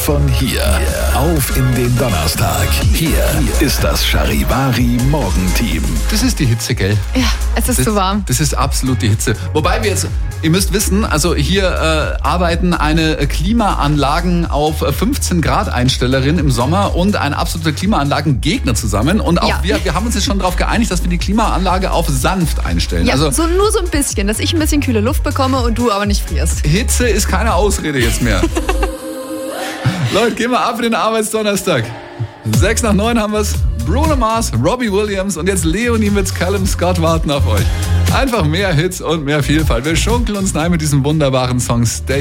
Von hier auf in den Donnerstag. Hier ist das Charivari Morgenteam. Das ist die Hitze, gell? Ja, es ist zu warm. Das ist absolut die Hitze. Wobei wir jetzt, ihr müsst wissen, also hier arbeiten eine Klimaanlagen auf 15 Grad Einstellerin im Sommer und ein absoluter Klimaanlagengegner zusammen. Und auch wir haben uns jetzt schon darauf geeinigt, dass wir die Klimaanlage auf sanft einstellen. Ja, also nur so ein bisschen, dass ich ein bisschen kühle Luft bekomme und du aber nicht frierst. Hitze ist keine Ausrede jetzt mehr. Leute, gehen wir ab in den Arbeitsdonnerstag. 8:06 haben wir's. Bruno Mars, Robbie Williams und jetzt Leonie mit Callum Scott warten auf euch. Einfach mehr Hits und mehr Vielfalt. Wir schunkeln uns rein mit diesem wunderbaren Song Stay